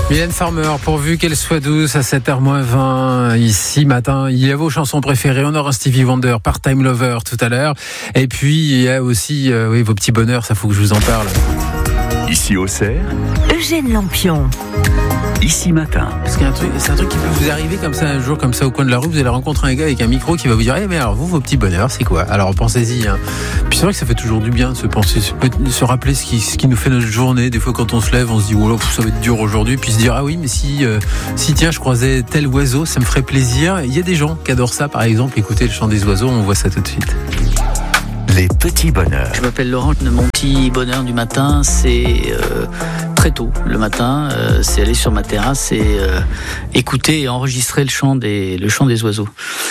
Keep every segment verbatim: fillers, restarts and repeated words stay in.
Mylène Farmer, pourvu qu'elle soit douce à sept heures moins vingt ici matin. Il y a vos chansons préférées. On aura un Stevie Wonder, Part-Time Lover tout à l'heure. Et puis il y a aussi euh, oui, vos petits bonheurs, ça faut que je vous en parle. Ici au Cerf, Eugène Lampion. Ici matin. Parce qu'il y a un truc, c'est un truc qui peut vous arriver comme ça un jour, comme ça au coin de la rue, vous allez rencontrer un gars avec un micro qui va vous dire eh mais alors vous, vos petits bonheurs, c'est quoi? Alors pensez-y. Hein. Puis c'est vrai que ça fait toujours du bien de se penser, se rappeler ce qui, ce qui nous fait notre journée. Des fois quand on se lève, on se dit oh là, ça va être dur aujourd'hui. Puis se dire ah oui, mais si, euh, si tiens, je croisais tel oiseau, ça me ferait plaisir. Il y a des gens qui adorent ça, par exemple, écouter le chant des oiseaux. On voit ça tout de suite. Les petits bonheurs. Je m'appelle Laurent. Mon petit bonheur du matin, c'est euh, très tôt le matin, euh, c'est aller sur ma terrasse et euh, écouter et enregistrer le chant des, le chant des oiseaux.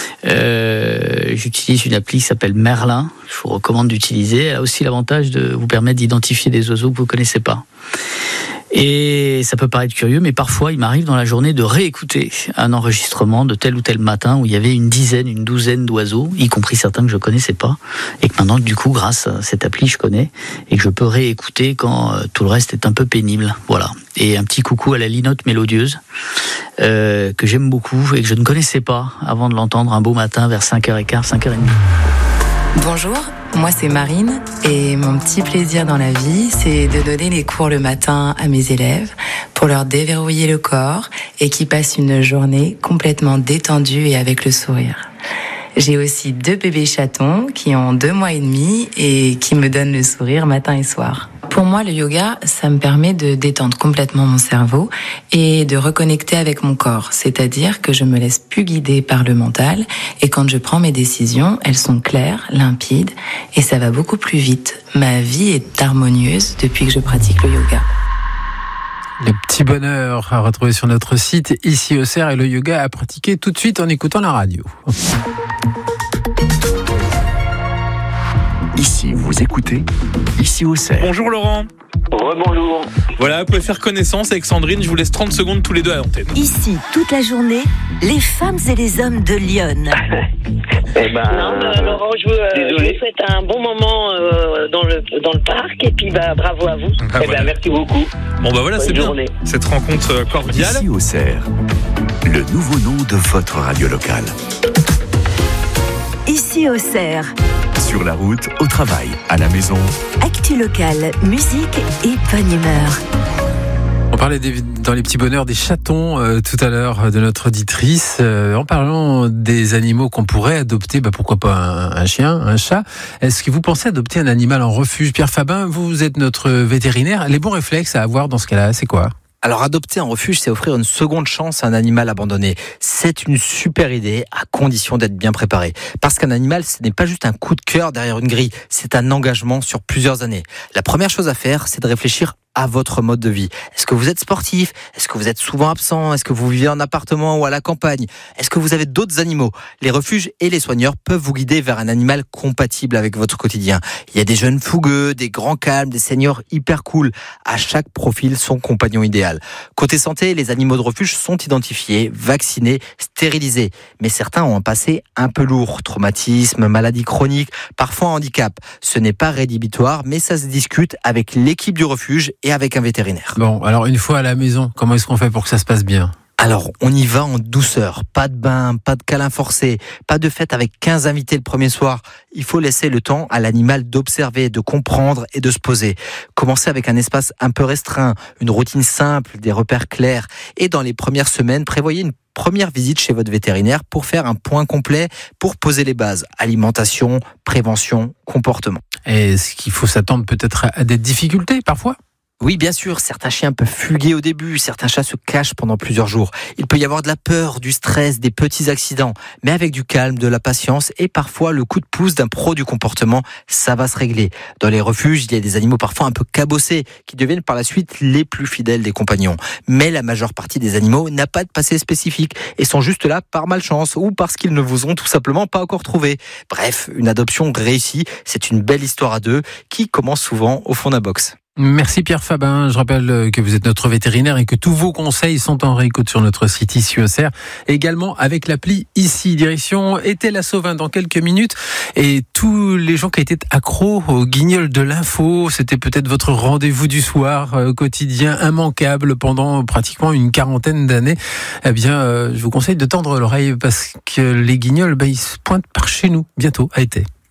Euh, j'utilise une appli qui s'appelle Merlin. Je vous recommande d'utiliser. Elle a aussi l'avantage de vous permettre d'identifier des oiseaux que vous connaissez pas. Et ça peut paraître curieux, mais parfois il m'arrive dans la journée de réécouter un enregistrement de tel ou tel matin où il y avait une dizaine, une douzaine d'oiseaux, y compris certains que je connaissais pas, et que maintenant, du coup, grâce à cette appli, je connais, et que je peux réécouter quand tout le reste est un peu pénible. Voilà. Et un petit coucou à la linotte mélodieuse, euh, que j'aime beaucoup et que je ne connaissais pas avant de l'entendre un beau matin vers cinq heures quinze, cinq heures trente. Bonjour, moi c'est Marine et mon petit plaisir dans la vie, c'est de donner les cours le matin à mes élèves pour leur déverrouiller le corps et qu'ils passent une journée complètement détendue et avec le sourire. J'ai aussi deux bébés chatons qui ont deux mois et demi et qui me donnent le sourire matin et soir. Pour moi, le yoga, ça me permet de détendre complètement mon cerveau et de reconnecter avec mon corps. C'est-à-dire que je me laisse plus guider par le mental et quand je prends mes décisions, elles sont claires, limpides et ça va beaucoup plus vite. Ma vie est harmonieuse depuis que je pratique le yoga. Les petits bonheurs à retrouver sur notre site Ici au Cerf et le yoga à pratiquer tout de suite en écoutant la radio. Ici, vous écoutez Ici au Cerf. Bonjour Laurent. Rebonjour. Voilà, vous pouvez faire connaissance avec Sandrine. Je vous laisse trente secondes tous les deux à l'antenne. Ici, toute la journée, les femmes et les hommes de Lyon. Eh ben, non, bah, Laurent, je vous, euh, je vous souhaite un bon moment euh, dans, le, dans le parc et puis bah, bravo à vous. Ah, eh voilà. ben, merci beaucoup. Bon bah voilà, Bonne c'est bien. journée. Cette rencontre cordiale. Ici au Cerf, le nouveau nom de votre radio locale. Ici au Cerf. Sur la route, au travail, à la maison. Actu locale, musique et bonne humeur. On parlait des, dans les petits bonheurs des chatons euh, tout à l'heure de notre auditrice. Euh, en parlant des animaux qu'on pourrait adopter, bah pourquoi pas un, un chien, un chat. Est-ce que vous pensez adopter un animal en refuge? Pierre Fabin, vous êtes notre vétérinaire. Les bons réflexes à avoir dans ce cas-là, c'est quoi? Alors adopter un refuge, c'est offrir une seconde chance à un animal abandonné. C'est une super idée, à condition d'être bien préparé. Parce qu'un animal, ce n'est pas juste un coup de cœur derrière une grille, c'est un engagement sur plusieurs années. La première chose à faire, c'est de réfléchir à votre mode de vie. Est-ce que vous êtes sportif? Est-ce que vous êtes souvent absent? Est-ce que vous vivez en appartement ou à la campagne? Est-ce que vous avez d'autres animaux? Les refuges et les soigneurs peuvent vous guider vers un animal compatible avec votre quotidien. Il y a des jeunes fougueux, des grands calmes, des seniors hyper cool. À chaque profil, son compagnon idéal. Côté santé, les animaux de refuge sont identifiés, vaccinés, stérilisés. Mais certains ont un passé un peu lourd. Traumatisme, maladie chronique, parfois handicap. Ce n'est pas rédhibitoire, mais ça se discute avec l'équipe du refuge et avec un vétérinaire. Bon, alors une fois à la maison, comment est-ce qu'on fait pour que ça se passe bien? Alors, on y va en douceur. Pas de bain, pas de câlin forcé, pas de fête avec quinze invités le premier soir. Il faut laisser le temps à l'animal d'observer, de comprendre et de se poser. Commencez avec un espace un peu restreint, une routine simple, des repères clairs. Et dans les premières semaines, prévoyez une première visite chez votre vétérinaire pour faire un point complet, pour poser les bases. Alimentation, prévention, comportement. Est-ce qu'il faut s'attendre peut-être à des difficultés parfois? Oui, bien sûr, certains chiens peuvent fuguer au début, certains chats se cachent pendant plusieurs jours. Il peut y avoir de la peur, du stress, des petits accidents, mais avec du calme, de la patience et parfois le coup de pouce d'un pro du comportement, ça va se régler. Dans les refuges, il y a des animaux parfois un peu cabossés qui deviennent par la suite les plus fidèles des compagnons. Mais la majeure partie des animaux n'a pas de passé spécifique et sont juste là par malchance ou parce qu'ils ne vous ont tout simplement pas encore trouvé. Bref, une adoption réussie, c'est une belle histoire à deux qui commence souvent au fond d'un box. Merci Pierre Fabin. Je rappelle que vous êtes notre vétérinaire et que tous vos conseils sont en réécoute sur notre site Ici au Cerf, également avec l'appli Ici. Direction Étais-la-Sauvin dans quelques minutes. Et tous les gens qui étaient accros au Guignol de l'info, c'était peut-être votre rendez-vous du soir euh, quotidien immanquable pendant pratiquement une quarantaine d'années. Eh bien, euh, je vous conseille de tendre l'oreille parce que les Guignols, ben, ils se pointent par chez nous bientôt à Étais.